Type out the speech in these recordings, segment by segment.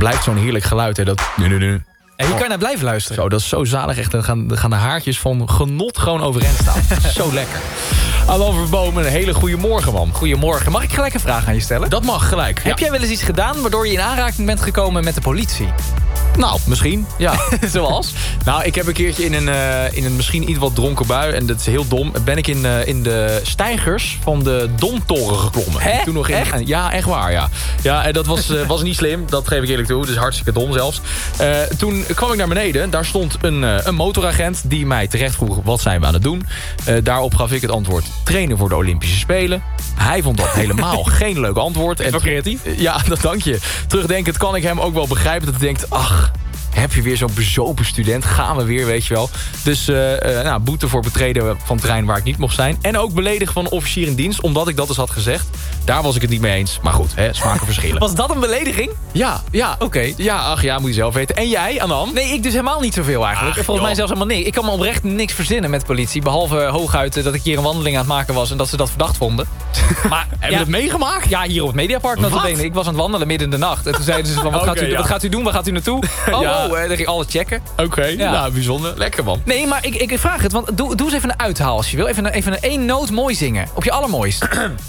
blijft zo'n heerlijk geluid. Hè, dat... En je kan naar blijven luisteren. Zo, dat is zo zalig. Echt, dan gaan de haartjes van genot gewoon overeind staan. Zo lekker. Alain Verboom, een hele goede morgen, man. Goedemorgen. Mag ik gelijk een vraag aan je stellen? Dat mag gelijk. Heb jij wel eens iets gedaan waardoor je in aanraking bent gekomen met de politie? Nou, misschien, ja. Zoals? Nou, ik heb een keertje in een misschien iets wat dronken bui... en dat is heel dom, ben ik in de steigers van de Domtoren geklommen. Hè? Toen nog echt? Ja, echt waar, ja. Ja, en dat was niet slim, dat geef ik eerlijk toe. Dus hartstikke dom zelfs. Toen kwam ik naar beneden, daar stond een motoragent... die mij terecht vroeg, wat zijn we aan het doen? Daarop gaf ik het antwoord, trainen voor de Olympische Spelen. Hij vond dat helemaal geen leuk antwoord. En wel creatief. Ja, dat dank je. Terugdenkend kan ik hem ook wel begrijpen dat hij denkt... ach, heb je weer zo'n bezopen student? Gaan we weer, weet je wel. Dus boete voor betreden van terrein waar ik niet mocht zijn. En ook beledigen van een officier in dienst, omdat ik dat dus had gezegd. Daar was ik het niet mee eens. Maar goed, smaken verschillen. Was dat een belediging? Ja. Oké. Ja, ach ja, moet je zelf weten. En jij, Anand? Nee, ik dus helemaal niet zoveel eigenlijk. Ach, Volgens mij zelfs helemaal niks. Ik kan me oprecht niks verzinnen met politie. Behalve hooguit dat ik hier een wandeling aan het maken was... en dat ze dat verdacht vonden. Maar heb je het meegemaakt? Ja, hier op het Mediapark notabene. Ik was aan het wandelen midden in de nacht. En toen zeiden ze van, wat gaat u doen? Waar gaat u naartoe? Dan ging ik alles checken. Oké, nou, bijzonder. Lekker, man. Nee, maar ik vraag het, want doe eens even een uithaal als je wil. Even een één noot mooi zingen. Op je allermooist.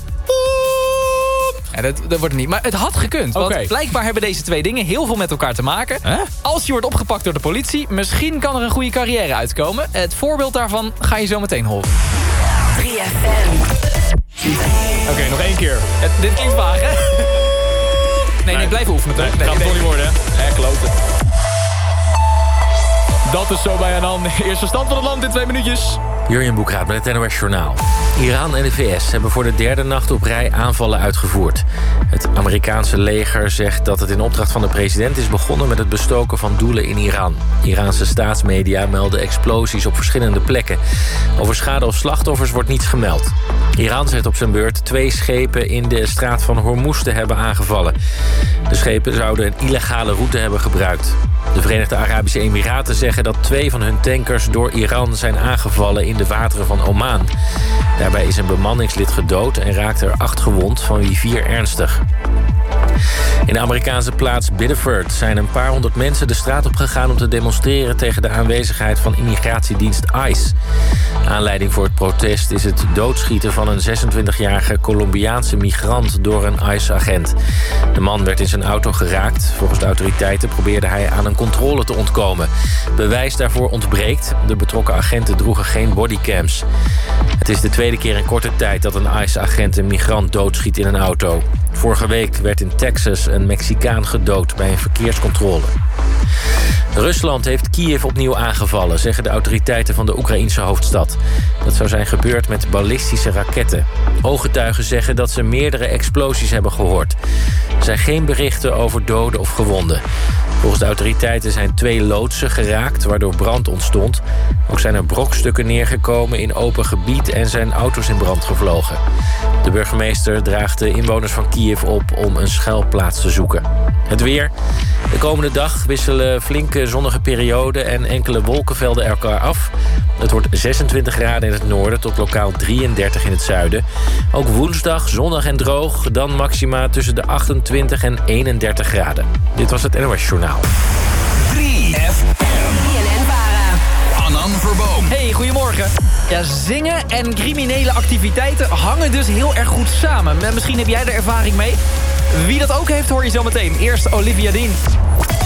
Ja, dat wordt het niet. Maar het had gekund. Want blijkbaar hebben deze twee dingen heel veel met elkaar te maken. Als je wordt opgepakt door de politie... misschien kan er een goede carrière uitkomen. Het voorbeeld daarvan ga je zo meteen horen. 3FM. Oké, nog één keer. Dit klinkt vaag, hè? Nee, blijf oefenen. Nee, gaat het toch niet worden, hè? Kloten. Dat is zo bij Anan. Eerste stand van het land in 2 minuutjes. Jurjen Boekraat met het NOS Journaal. Iran en de VS hebben voor de 3e nacht op rij aanvallen uitgevoerd. Het Amerikaanse leger zegt dat het in opdracht van de president is begonnen met het bestoken van doelen in Iran. Iraanse staatsmedia melden explosies op verschillende plekken. Over schade of slachtoffers wordt niets gemeld. Iran zegt op zijn beurt 2 schepen in de straat van Hormuz te hebben aangevallen. De schepen zouden een illegale route hebben gebruikt. De Verenigde Arabische Emiraten zeggen dat 2 van hun tankers door Iran zijn aangevallen in de wateren van Oman. Daarbij is een bemanningslid gedood en raakten er 8 gewond, van wie 4 ernstig. In de Amerikaanse plaats Biddeford zijn een paar honderd mensen de straat op gegaan om te demonstreren tegen de aanwezigheid van immigratiedienst ICE. Aanleiding voor het protest is het doodschieten van een 26-jarige Colombiaanse migrant door een ICE-agent. De man werd in zijn auto geraakt. Volgens de autoriteiten probeerde hij aan een controle te ontkomen. Bewijs daarvoor ontbreekt. De betrokken agenten droegen geen bodycams. Het is de 2e keer in korte tijd dat een ICE-agent een migrant doodschiet in een auto. Vorige week werd in Texas een Mexicaan gedood bij een verkeerscontrole. Rusland heeft Kiev opnieuw aangevallen, zeggen de autoriteiten van de Oekraïense hoofdstad. Dat zou zijn gebeurd met ballistische raketten. Ooggetuigen zeggen dat ze meerdere explosies hebben gehoord. Er zijn geen berichten over doden of gewonden. Volgens de autoriteiten zijn 2 loodsen geraakt, waardoor brand ontstond. Ook zijn er brokstukken neergekomen in open gebied en zijn auto's in brand gevlogen. De burgemeester draagt de inwoners van Kiev op om een schuilplaats te zoeken. Het weer. De komende dag wisselen flinke zonnige perioden en enkele wolkenvelden elkaar af. Het wordt 26 graden in het noorden tot lokaal 33 in het zuiden. Ook woensdag zonnig en droog, dan maxima tussen de 28 en 31 graden. Dit was het NOS Journaal. 3FM. Annan Verboom. Hey, goedemorgen. Ja, zingen en criminele activiteiten hangen dus heel erg goed samen. Misschien heb jij er ervaring mee. Wie dat ook heeft, hoor je zo meteen. Eerst Olivia Dean.